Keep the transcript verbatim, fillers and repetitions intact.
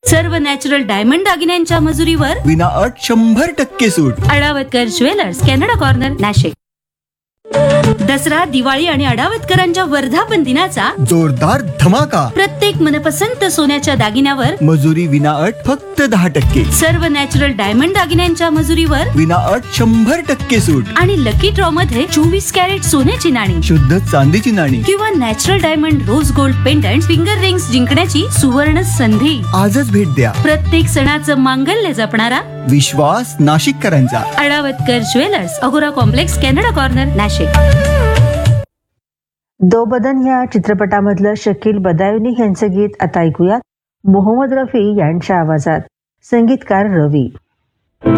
सर्व natural diamond दागिन्यांच्या मजुरीवर विना अट शंभर टक्के सूट. अडावतकर jewellers, Canada corner, Nashik. Dussehra, Diwali आणि अडावतकरांच्या वर्धापन दिनाचा जोरदार धमाका. प्रत्येक मनपसंत सोन्याच्या दागिन्यावर मजुरी विना अट फक्त दहा टक्के. सर्व नॅचरल डायमंड दागिन्यांच्या मजुरीवर विना अट शंभर टक्के सूट. आणि लकी ड्रॉ मध्ये चोवीस कॅरेट सोन्याची नाणी शुद्ध चांदीची नाणी किंवा natural diamond rose gold pendant, finger rings जिंकण्याची सुवर्ण संधी. आजच भेट द्या. प्रत्येक सणाचं मांगल्य जपणारा विश्वास नाशिककरांचा. अडावतकर ज्वेलर्स, अगोरा कॉम्प्लेक्स, कॅनडा कॉर्नर, नाशिक. दो बदन या चित्रपटामधलं शकील बदायुनी यांचं गीत आता ऐकूयात मोहम्मद रफी यांच्या आवाजात. संगीतकार रवी.